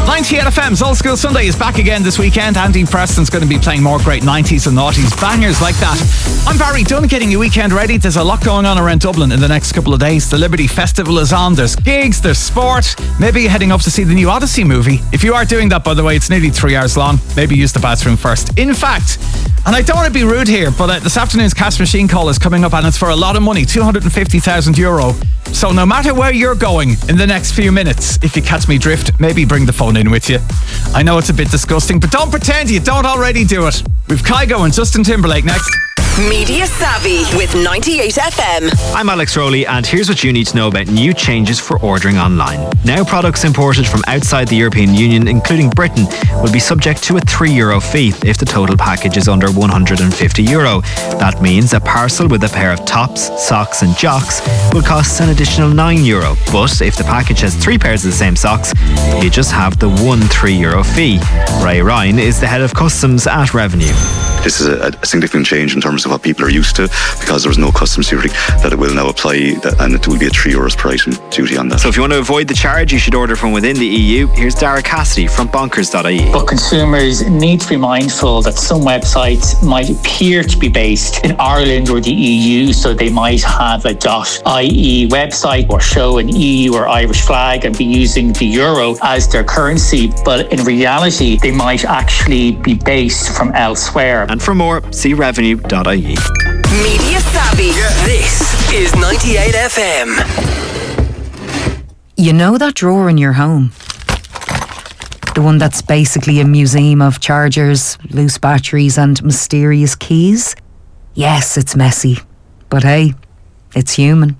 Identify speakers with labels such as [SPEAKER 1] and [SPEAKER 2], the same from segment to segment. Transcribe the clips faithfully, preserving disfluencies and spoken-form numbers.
[SPEAKER 1] ninety-eight F M's Old School Sunday is back again this weekend. Andy Preston's going to be playing more great nineties and noughties bangers like that. I'm Barry Dunn, getting your weekend ready. There's a lot going on around Dublin in the next couple of days. The Liberty Festival is on. There's gigs, there's sport. Maybe you're heading up to see the new Odyssey movie. If you are doing that, by the way, it's nearly three hours long. Maybe use the bathroom first. In fact, and I don't want to be rude here, but uh, this afternoon's cash machine call is coming up and it's for a lot of money, two hundred fifty thousand euro. So no matter where you're going in the next few minutes, if you catch me drift, maybe bring the phone in with you. I know it's a bit disgusting, but don't pretend you don't already do it. We've Kygo and Justin Timberlake next.
[SPEAKER 2] Media Savvy with ninety-eight F M.
[SPEAKER 3] I'm Alex Rowley, and here's what you need to know about new changes for ordering online. Now products imported from outside the European Union, including Britain, will be subject to a three euro fee if the total package is under one hundred fifty euro. That means a parcel with a pair of tops, socks and jocks will cost an additional nine euro. But if the package has three pairs of the same socks, you just have the one three euro fee. Ray Ryan is the head of customs at Revenue.
[SPEAKER 4] This is a, a significant change in terms of what people are used to, because there was no customs duty, that it will now apply, and it will be a three euros per item duty on that.
[SPEAKER 3] So if you want to avoid the charge, you should order from within the E U. Here's Dara Cassidy from bonkers dot I E.
[SPEAKER 5] But consumers need to be mindful that some websites might appear to be based in Ireland or the E U, so they might have a .ie website or show an E U or Irish flag and be using the euro as their currency, but in reality they might actually be based from elsewhere.
[SPEAKER 3] And for more, see revenue dot I E.
[SPEAKER 2] Media Savvy. Yeah. This is ninety-eight F M.
[SPEAKER 6] You know that drawer in your home? The one that's basically a museum of chargers, loose batteries and mysterious keys? Yes, it's messy. But hey, it's human.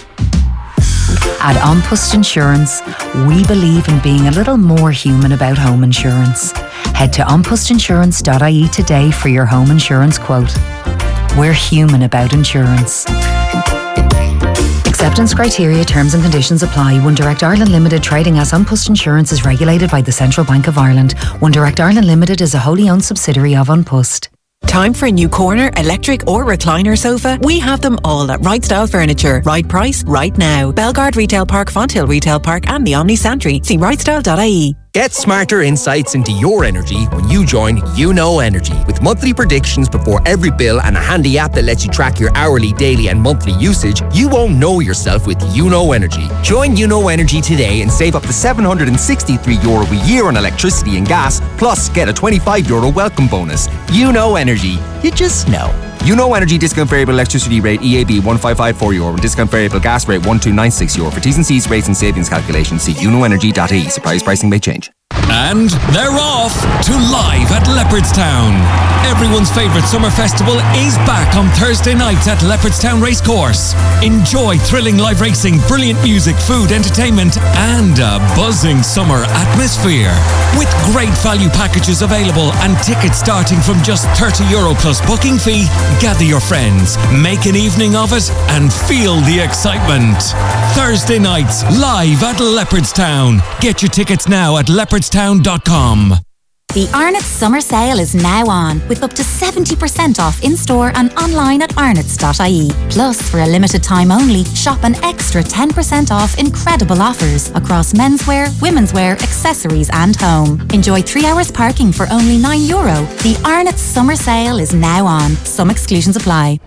[SPEAKER 6] At An Post Insurance, we believe in being a little more human about home insurance. Head to an post insurance dot I E today for your home insurance quote. We're human about insurance. Acceptance criteria, terms and conditions apply. One Direct Ireland Limited, trading as An Post Insurance, is regulated by the Central Bank of Ireland. One Direct Ireland Limited is a wholly owned subsidiary of An Post.
[SPEAKER 7] Time for a new corner, electric or recliner sofa? We have them all at Right Style Furniture. Right price, right now. Belgard Retail Park, Fonthill Retail Park and the Omni Santry. See right style dot I E.
[SPEAKER 8] Get smarter insights into your energy when you join You Know Energy. With monthly predictions before every bill and a handy app that lets you track your hourly, daily and monthly usage, you won't know yourself with You Know Energy. Join You Know Energy today and save up to seven hundred sixty-three euro a year on electricity and gas, plus get a twenty-five euro welcome bonus. You Know Energy. You just know. You Know Energy discount variable electricity rate E A B one five five four euro and discount variable gas rate one two nine six euro. For T's and C's, rates and savings calculations, see you know energy dot I E. Surprise pricing may change.
[SPEAKER 9] And they're off to Live at Leopardstown. Everyone's favourite summer festival is back on Thursday nights at Leopardstown Racecourse. Enjoy thrilling live racing, brilliant music, food, entertainment and a buzzing summer atmosphere. With great value packages available and tickets starting from just thirty euro plus booking fee, gather your friends, make an evening of it and feel the excitement. Thursday nights, live at Leopardstown. Get your tickets now at leopardstown dot com.
[SPEAKER 10] The Arnott's Summer Sale is now on, with up to seventy percent off in-store and online at arnott's dot I E. Plus, for a limited time only, shop an extra ten percent off incredible offers across menswear, womenswear, accessories and home. Enjoy three hours parking for only nine euro. The Arnott's Summer Sale is now on. Some exclusions apply.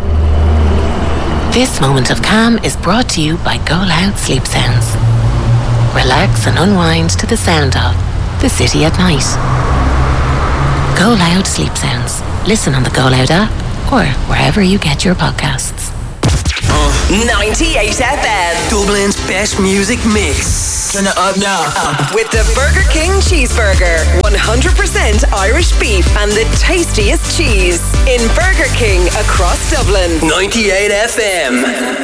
[SPEAKER 11] This moment of calm is brought to you by Go Loud Sleep Sounds. Relax and unwind to the sound of the city at night. Go Loud Sleep Sounds. Listen on the Go Loud app or wherever you get your podcasts.
[SPEAKER 2] Uh, ninety-eight F M.
[SPEAKER 12] Dublin's best music mix. Turn it up now. Uh.
[SPEAKER 2] With the Burger King Cheeseburger. one hundred percent Irish beef and the tastiest cheese. In Burger King across Dublin.
[SPEAKER 12] ninety-eight F M.